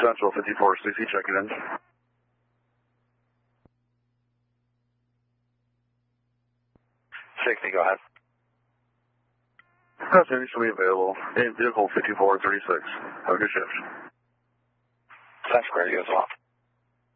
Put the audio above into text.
Central 5460, checking in. Go ahead. Passenger should be available in vehicle 5436. Have a good shift. Thanks, Greg, you as well.